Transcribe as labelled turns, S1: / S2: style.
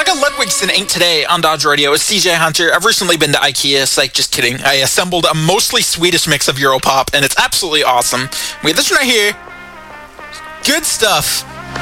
S1: Saga Ludwigson ain't today on Dodge Radio. It's CJ Hunter. I've recently been to IKEA. Psych, just kidding. I assembled a mostly Swedish mix of Europop, and it's absolutely awesome. We have this one right here. Good stuff.